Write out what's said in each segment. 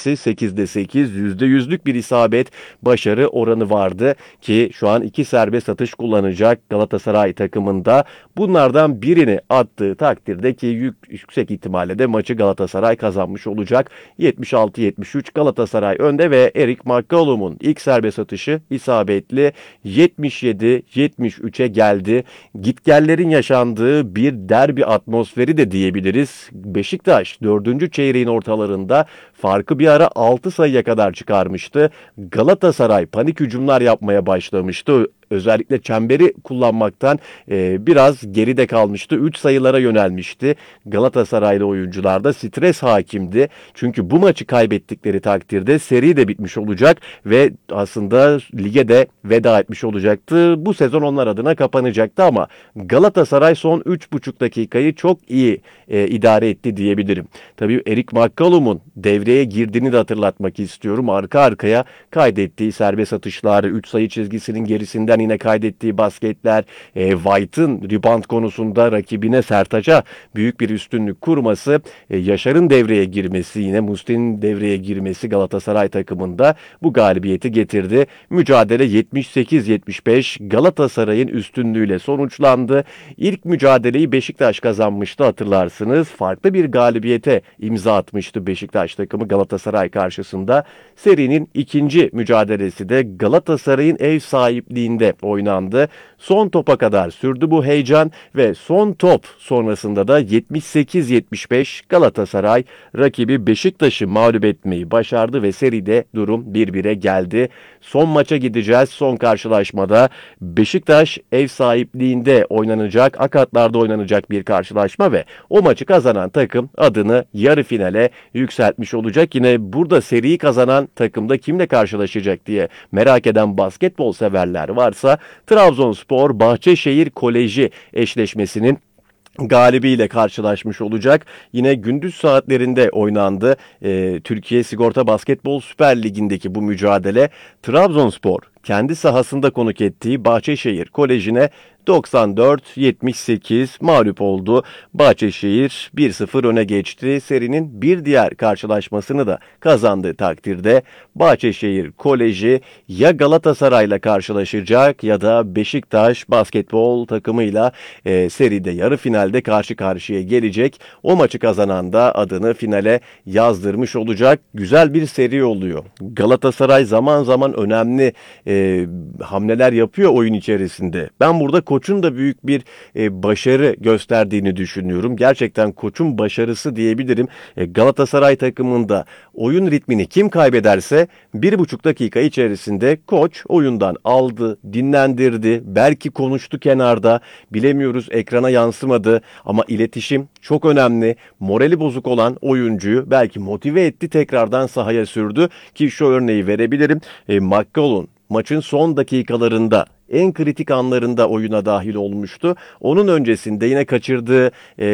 denemesi 8'de 8, %100'lük bir isabet başarı oranı vardı ki şu an 2 serbest atış kullanacak Galatasaray takımında. Bunlardan birini attığı takdirde ki yüksek ihtimalle de maçı Galatasaray kazanmış olacak. 76-73 Galatasaray önde ve Eric McCallum'un ilk serbest atışı isabetli, 77-73'e geldi. Gitgellerin yaşandığı bir derbi atmosferi de diyebiliriz. Beşiktaş 4. çeyreğin ortalarında farkı bir ara 6 sayıya kadar çıkarmıştı. Galatasaray panik hücumlar yapmaya başlamıştı. Özellikle çemberi kullanmaktan biraz geride kalmıştı. 3 sayılara yönelmişti. Galatasaraylı oyuncular da stres hakimdi. Çünkü bu maçı kaybettikleri takdirde seri de bitmiş olacak ve aslında lige de veda etmiş olacaktı. Bu sezon onlar adına kapanacaktı ama Galatasaray son 3,5 dakikayı çok iyi idare etti diyebilirim. Tabii Eric McCallum'un devreye girdiğini de hatırlatmak istiyorum. Arka arkaya kaydettiği serbest atışlar, 3 sayı çizgisinin gerisinden yine kaydettiği basketler, White'ın rebound konusunda rakibine Sertaç'a büyük bir üstünlük kurması, Yaşar'ın devreye girmesi, yine Musti'nin devreye girmesi Galatasaray takımında bu galibiyeti getirdi. Mücadele 78-75 Galatasaray'ın üstünlüğüyle sonuçlandı. İlk mücadeleyi Beşiktaş kazanmıştı hatırlarsınız. Farklı bir galibiyete imza atmıştı Beşiktaş takımı Galatasaray karşısında. Serinin ikinci mücadelesi de Galatasaray'ın ev sahipliğinde oynandı. Son topa kadar sürdü bu heyecan ve son top sonrasında da 78-75 Galatasaray rakibi Beşiktaş'ı mağlup etmeyi başardı ve seride durum 1-1'e geldi. Son maça gideceğiz. Son karşılaşmada Beşiktaş ev sahipliğinde oynanacak, Akatlar'da oynanacak bir karşılaşma ve o maçı kazanan takım adını yarı finale yükseltmiş olacak. Yine burada seriyi kazanan takımda kimle karşılaşacak diye merak eden basketbol severler varsa Trabzonspor Bahçeşehir Koleji eşleşmesinin galibiyle karşılaşmış olacak. Yine gündüz saatlerinde oynandı. Türkiye Sigorta Basketbol Süper Ligi'ndeki bu mücadele Trabzonspor kendi sahasında konuk ettiği Bahçeşehir Koleji'ne 94-78 mağlup oldu. Bahçeşehir 1-0 öne geçti. Serinin bir diğer karşılaşmasını da kazandığı takdirde Bahçeşehir Koleji ya Galatasaray'la karşılaşacak ya da Beşiktaş basketbol takımıyla seride yarı finalde karşı karşıya gelecek. O maçı kazanan da adını finale yazdırmış olacak. Güzel bir seri oluyor. Galatasaray zaman zaman önemli hamleler yapıyor oyun içerisinde. Ben burada koçun da büyük bir başarı gösterdiğini düşünüyorum. Gerçekten koçun başarısı diyebilirim. Galatasaray takımında oyun ritmini kim kaybederse 1,5 dakika içerisinde koç oyundan aldı, dinlendirdi. Belki konuştu kenarda, bilemiyoruz, ekrana yansımadı ama iletişim çok önemli. Morali bozuk olan oyuncuyu belki motive etti, tekrardan sahaya sürdü ki şu örneği verebilirim. McCallum maçın son dakikalarında, en kritik anlarında oyuna dahil olmuştu. Onun öncesinde yine kaçırdığı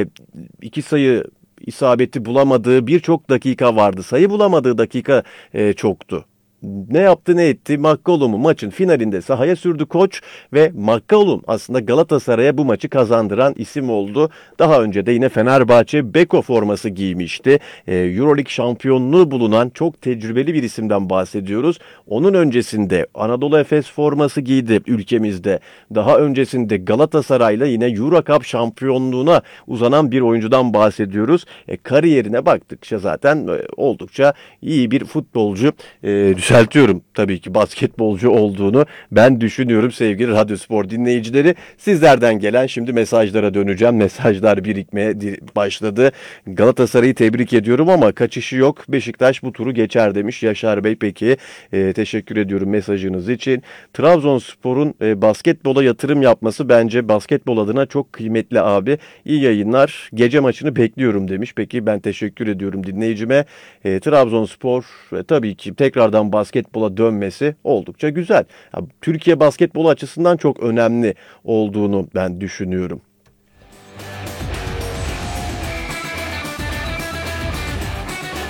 2 sayı isabeti bulamadığı birçok dakika vardı. Sayı bulamadığı dakika çoktu. Ne yaptı ne etti? McCallum'u maçın finalinde sahaya sürdü koç ve McCallum aslında Galatasaray'a bu maçı kazandıran isim oldu. Daha önce de yine Fenerbahçe Beko forması giymişti. Euroleague şampiyonluğu bulunan çok tecrübeli bir isimden bahsediyoruz. Onun öncesinde Anadolu Efes forması giydi ülkemizde. Daha öncesinde Galatasaray'la yine Euro Cup şampiyonluğuna uzanan bir oyuncudan bahsediyoruz. Kariyerine baktıkça zaten oldukça iyi bir futbolcu. Düzeltiyorum tabii ki basketbolcu olduğunu ben düşünüyorum sevgili Radyospor dinleyicileri. Sizlerden gelen şimdi mesajlara döneceğim. Mesajlar birikmeye başladı. Galatasaray'ı tebrik ediyorum ama kaçışı yok. Beşiktaş bu turu geçer demiş Yaşar Bey. Peki teşekkür ediyorum mesajınız için. Trabzonspor'un basketbola yatırım yapması bence basketbol adına çok kıymetli abi. İyi yayınlar. Gece maçını bekliyorum demiş. Peki ben teşekkür ediyorum dinleyicime. Trabzonspor tabii ki tekrardan basketbola dönmesi oldukça güzel. Türkiye basketbolu açısından çok önemli olduğunu ben düşünüyorum.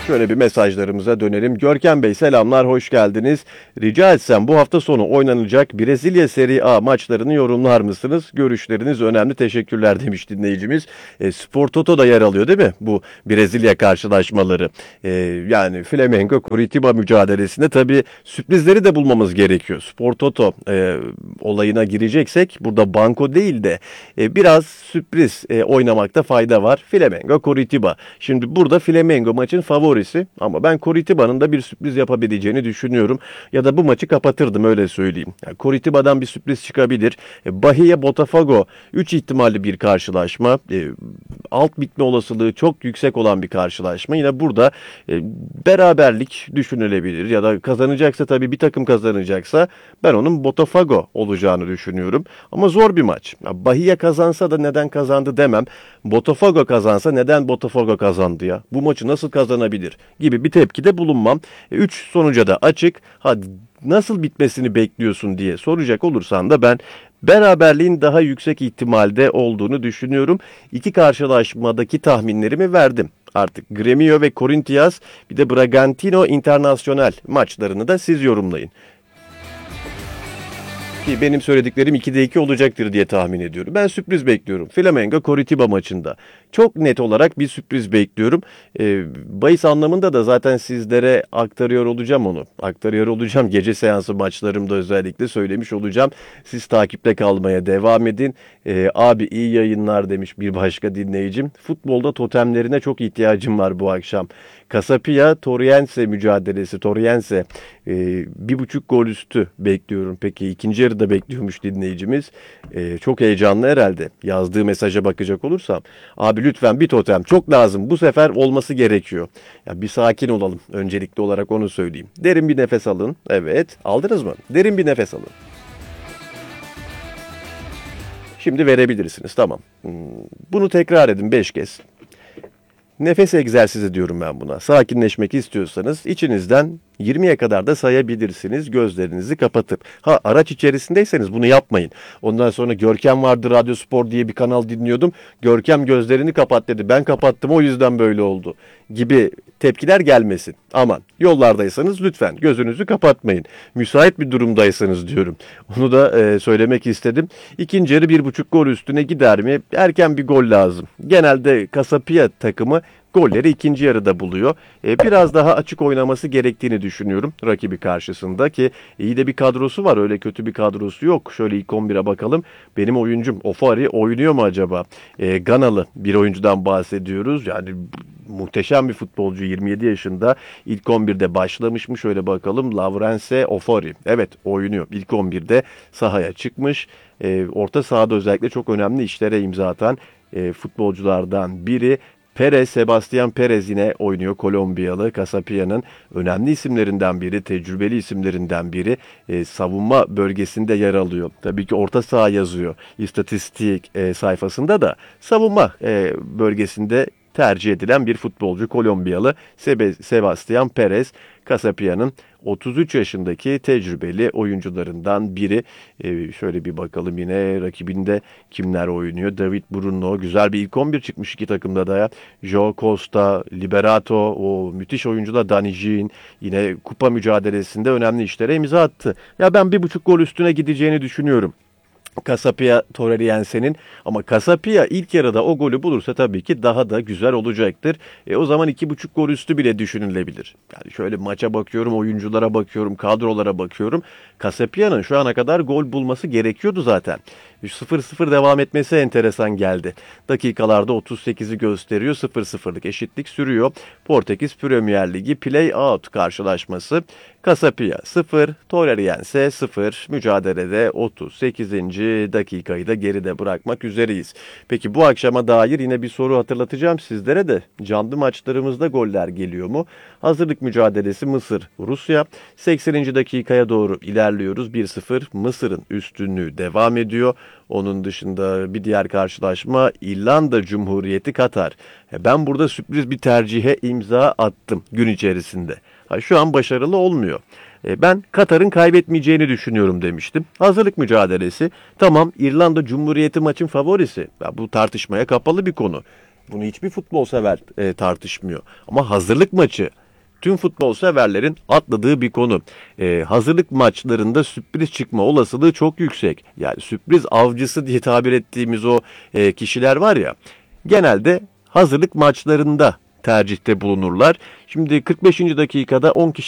Şöyle bir mesajlarımıza dönelim. Görkem Bey selamlar, hoş geldiniz. Rica etsem bu hafta sonu oynanacak Brezilya Serie A maçlarını yorumlar mısınız? Görüşleriniz önemli, teşekkürler demiş dinleyicimiz. Spor Toto'da yer alıyor değil mi bu Brezilya karşılaşmaları? Yani Flamengo Curitiba mücadelesinde tabii sürprizleri de bulmamız gerekiyor. Spor Toto olayına gireceksek burada banko değil de biraz sürpriz oynamakta fayda var. Flamengo Curitiba. Şimdi burada Flamengo maçın favorisi ama ben Curitiba'nın da bir sürpriz yapabileceğini düşünüyorum. Ya da bu maçı kapatırdım, öyle söyleyeyim. Yani Curitiba'dan bir sürpriz çıkabilir. Bahia Botafogo 3 ihtimalli bir karşılaşma. Alt bitme olasılığı çok yüksek olan bir karşılaşma. Yine burada beraberlik düşünülebilir ya da kazanacaksa, tabii bir takım kazanacaksa ben onun Botafogo olacağını düşünüyorum. Ama zor bir maç. Bahia kazansa da neden kazandı demem. Botafogo kazansa neden Botafogo kazandı ya? Bu maçı nasıl kazanabilir gibi bir tepkide bulunmam. 3 sonuca da açık. Hadi nasıl bitmesini bekliyorsun diye soracak olursan da ben beraberliğin daha yüksek ihtimalde olduğunu düşünüyorum. İki karşılaşmadaki tahminlerimi verdim. Artık Grêmio ve Corinthians, bir de Bragantino Internacional maçlarını da siz yorumlayın. Ki benim söylediklerim 2'de 2 olacaktır diye tahmin ediyorum. Ben sürpriz bekliyorum. Flamengo Coritiba maçında. Çok net olarak bir sürpriz bekliyorum. Bahis anlamında da zaten sizlere aktarıyor olacağım onu. Aktarıyor olacağım. Gece seansı maçlarımda özellikle söylemiş olacağım. Siz takipte kalmaya devam edin. Abi iyi yayınlar demiş bir başka dinleyicim. Futbolda totemlerine çok ihtiyacım var bu akşam. Casapia Torriense mücadelesi. Torriense 1,5 gol üstü bekliyorum. Peki ikinci yarıda bekliyormuş dinleyicimiz. Çok heyecanlı herhalde. Yazdığı mesaja bakacak olursam. Abi lütfen bir totem çok lazım. Bu sefer olması gerekiyor. Ya bir sakin olalım. Öncelikli olarak onu söyleyeyim. Derin bir nefes alın. Evet. Aldınız mı? Derin bir nefes alın. Şimdi verebilirsiniz. Tamam. Bunu tekrar edin 5 kez. Nefes egzersizi diyorum ben buna. Sakinleşmek istiyorsanız içinizden 20'ye kadar da sayabilirsiniz gözlerinizi kapatıp. Araç içerisindeyseniz bunu yapmayın. Ondan sonra Görkem vardı Radyo Spor diye bir kanal dinliyordum. Görkem gözlerini kapat dedi. Ben kapattım, o yüzden böyle oldu gibi tepkiler gelmesin. Aman, yollardaysanız lütfen gözünüzü kapatmayın. Müsait bir durumdaysanız diyorum. Onu da söylemek istedim. İkinci yarı 1,5 gol üstüne gider mi? Erken bir gol lazım. Genelde Casapia takımı golleri ikinci yarıda buluyor. Biraz daha açık oynaması gerektiğini düşünüyorum rakibi karşısında, ki iyi de bir kadrosu var. Öyle kötü bir kadrosu yok. Şöyle ilk 11'e bakalım. Benim oyuncum Ofari oynuyor mu acaba? Ganalı bir oyuncudan bahsediyoruz. Yani muhteşem bir futbolcu, 27 yaşında, ilk 11'de başlamış mı? Şöyle bakalım. Lavrence Ofari. Evet, oynuyor. İlk 11'de sahaya çıkmış. Orta sahada özellikle çok önemli işlere imza atan futbolculardan biri. Perez, Sebastian Perez yine oynuyor, Kolombiyalı. Casapia'nın önemli isimlerinden biri, tecrübeli isimlerinden biri. Savunma bölgesinde yer alıyor. Tabii ki orta saha yazıyor İstatistik sayfasında da. Savunma bölgesinde tercih edilen bir futbolcu, Kolombiyalı Sebastian Perez. Casapia'nın 33 yaşındaki tecrübeli oyuncularından biri. Şöyle bir bakalım yine rakibinde kimler oynuyor. David Bruno, güzel bir ilk 11 çıkmış iki takımda da ya. Joe Costa, Liberato, o müthiş oyuncu da Dani Jean. Yine kupa mücadelesinde önemli işlere imza attı. Ya ben 1,5 gol üstüne gideceğini düşünüyorum Casapia Torriense'nin, ama Casapia ilk yarıda o golü bulursa tabii ki daha da güzel olacaktır. O zaman 2,5 gol üstü bile düşünülebilir. Yani şöyle maça bakıyorum, oyunculara bakıyorum, kadrolara bakıyorum. Casapia'nın şu ana kadar gol bulması gerekiyordu zaten. 0-0 devam etmesi enteresan geldi. Dakikalarda 38'i gösteriyor. 0-0'lık eşitlik sürüyor. Portekiz Premier Ligi Play-Out karşılaşması. Casapia 0, Torriense 0. Mücadelede 38. dakikayı da geride bırakmak üzereyiz. Peki bu akşama dair yine bir soru hatırlatacağım sizlere de. Canlı maçlarımızda goller geliyor mu? Hazırlık mücadelesi Mısır-Rusya. 80. dakikaya doğru ilerliyoruz. 1-0 Mısır'ın üstünlüğü devam ediyor. Onun dışında bir diğer karşılaşma İrlanda Cumhuriyeti Katar. Ben burada sürpriz bir tercihe imza attım gün içerisinde. Şu an başarılı olmuyor. Ben Katar'ın kaybetmeyeceğini düşünüyorum demiştim. Hazırlık mücadelesi. Tamam, İrlanda Cumhuriyeti maçın favorisi. Ya bu tartışmaya kapalı bir konu. Bunu hiçbir futbol sever tartışmıyor. Ama hazırlık maçı tüm futbol severlerin atladığı bir konu. Hazırlık maçlarında sürpriz çıkma olasılığı çok yüksek. Yani sürpriz avcısı diye tabir ettiğimiz o kişiler var ya, genelde hazırlık maçlarında tercihte bulunurlar. Şimdi 45. dakikada 10 kişi